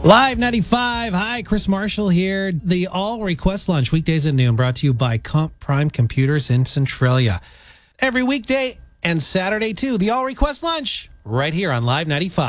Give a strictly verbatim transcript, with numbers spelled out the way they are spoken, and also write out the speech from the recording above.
Live ninety-five. Hi, Chris Marshall here. The All Request Lunch, weekdays at noon, brought to you by Comp Prime Computers in Centralia. Every weekday and Saturday, too. The All Request Lunch, right here on Live ninety-five.